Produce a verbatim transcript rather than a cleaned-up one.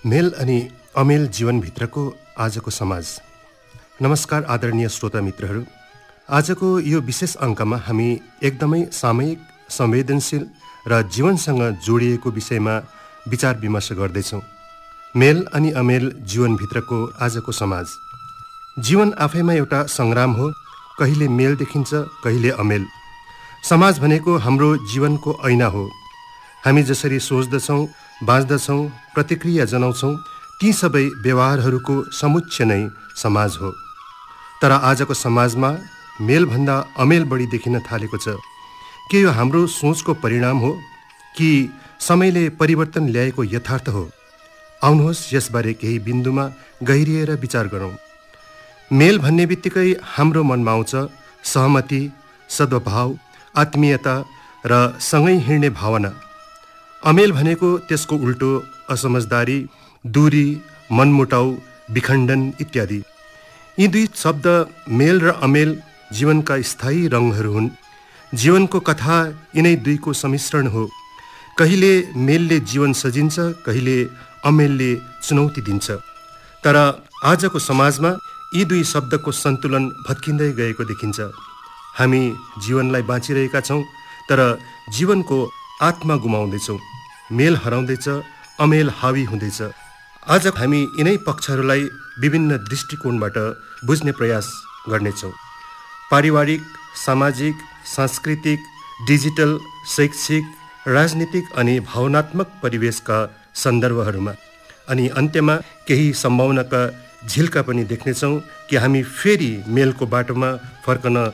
मेल अनि अमेल जीवनभित्रको आजको समाज। नमस्कार आदरणीय श्रोता मित्रहरू, आजको यो विशेष अङ्कमा हामी एकदमै सामयिक, संवेदनशील र जीवनसँग जोडिएको विषयमा विचार विमर्श गर्दैछौँ। मेल अनि अमेल जीवनभित्रको आजको समाज। जीवन आफैमा एउटा सङ्ग्राम हो, कहिले मेल देखिन्छ, कहिले अमेल। समाज भनेको हाम्रो जीवनको ऐना हो। हामी जसरी सोच्दछौँ, बाँच्दछौँ, प्रतिक्रिया जनाउँछौँ, ती सबै व्यवहारहरूको समुच्चय नै समाज हो। तर आजको समाजमा मेलभन्दा अमेल बढी देखिन थालेको छ। के यो हाम्रो सोचको परिणाम हो कि समयले परिवर्तन ल्याएको यथार्थ हो? आउनुहोस् यसबारे केही बिन्दुमा गहिरिएर विचार गरौँ। मेल भन्ने बित्तिकै हाम्रो मनमा आउँछ सहमति, सद्भाव, आत्मीयता र सँगै हिँड्ने भावना। अमेल भनेको त्यसको उल्टो असमझदारी, दूरी, मनमुटाउ, विखण्डन इत्यादि। यी दुई शब्द मेल र अमेल जीवनका स्थायी रङहरू हुन्। जीवनको कथा यिनै दुईको सम्मिश्रण हो। कहिले मेलले जीवन सजिन्छ, कहिले अमेलले चुनौती दिन्छ। तर आजको समाजमा यी दुई शब्दको सन्तुलन भत्किँदै गएको देखिन्छ। हामी जीवनलाई बाँचिरहेका छौँ, तर जीवनको आत्मा गुमाउँदैछौँ। मेल हराउँदैछ, अमेल हावी हुँदैछ। आज हामी यिनै पक्षहरूलाई विभिन्न दृष्टिकोणबाट बुझ्ने प्रयास गर्नेछौँ। पारिवारिक, सामाजिक, सांस्कृतिक, डिजिटल, शैक्षिक, राजनीतिक अनि भावनात्मक परिवेशका सन्दर्भहरूमा। अनि अन्त्यमा केही सम्भावनाका झिल्का पनि देख्नेछौँ कि हामी फेरि मेलको बाटोमा फर्कन